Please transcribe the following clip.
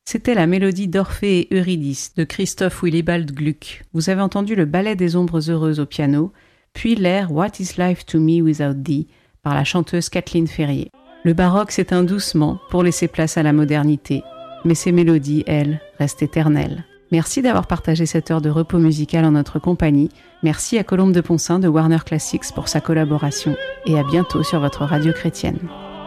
C'était la mélodie d'Orphée et Eurydice de Christoph Willibald Gluck. Vous avez entendu le ballet des ombres heureuses au piano, puis l'air What is life to me without thee par la chanteuse Kathleen Ferrier. Le baroque s'éteint doucement pour laisser place à la modernité, mais ces mélodies, elles, restent éternelles. Merci d'avoir partagé cette heure de repos musical en notre compagnie. Merci à Colombe de Poncin de Warner Classics pour sa collaboration et à bientôt sur votre radio chrétienne.